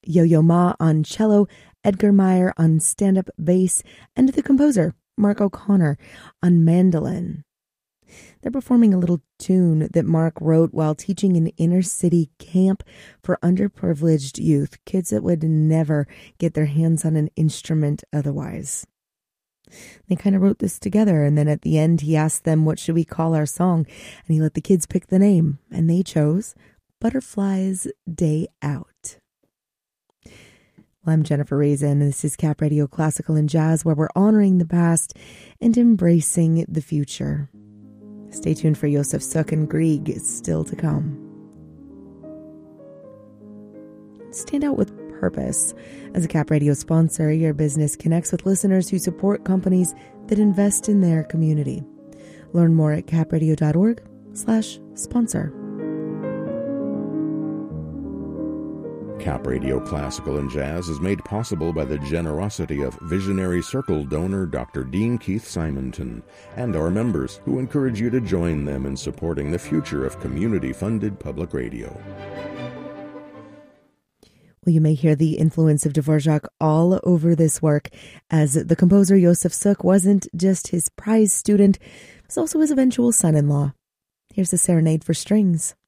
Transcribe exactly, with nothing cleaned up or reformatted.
Yo-Yo Ma on cello, Edgar Meyer on stand-up bass, and the composer, Mark O'Connor, on mandolin. They're performing a little tune that Mark wrote while teaching an inner-city camp for underprivileged youth, kids that would never get their hands on an instrument otherwise. They kind of wrote this together, and then at the end he asked them, what should we call our song? And he let the kids pick the name, and they chose Butterfly's Day Out. Well, I'm Jennifer Raisin, and this is Cap Radio Classical and Jazz, where we're honoring the past and embracing the future. Stay tuned for Josef Suk and Grieg. It's still to come. Stand out with purpose. As a Cap Radio sponsor, your business connects with listeners who support companies that invest in their community. Learn more at capradio.org slash sponsor. Cap Radio Classical and Jazz is made possible by the generosity of Visionary Circle donor Doctor Dean Keith Simonton and our members, who encourage you to join them in supporting the future of community-funded public radio. Well, you may hear the influence of Dvorak all over this work, as the composer Josef Suk wasn't just his prize student, he was also his eventual son-in-law. Here's a serenade for strings.